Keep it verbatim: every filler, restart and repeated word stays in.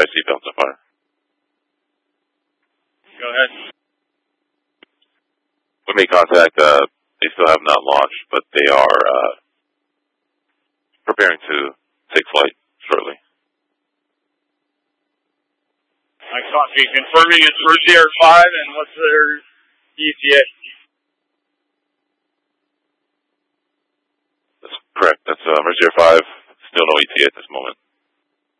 Guys, seatbelts on fire. Go ahead. We made contact. Uh, they still have not launched, but they are uh, preparing to take flight shortly. I copy. Confirming it's Mercier five, and what's their E T A? That's correct. That's uh, Mercier five. Still no E T A at this moment.